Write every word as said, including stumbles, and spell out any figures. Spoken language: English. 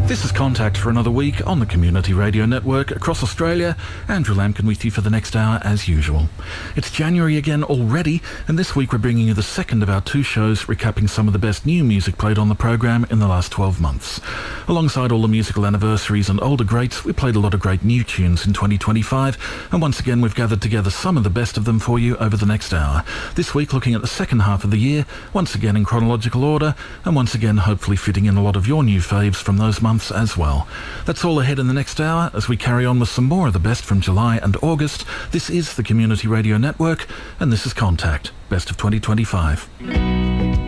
This is Contact for another week on the Community Radio Network across Australia. Andrew Lampkin with you for the next hour as usual. It's January again already, and this week we're bringing you the second of our two shows recapping some of the best new music played on the program in the last twelve months. Alongside all the musical anniversaries and older greats, we played a lot of great new tunes in twenty twenty-five, and once again we've gathered together some of the best of them for you over the next hour. This week looking at the second half of the year, once again in chronological order, and once again hopefully fitting in a lot of your new faves from those months as well. That's all ahead in the next hour as we carry on with some more of the best from July and August. This is the Community Radio Network, and this is Contact, Best of twenty twenty-five.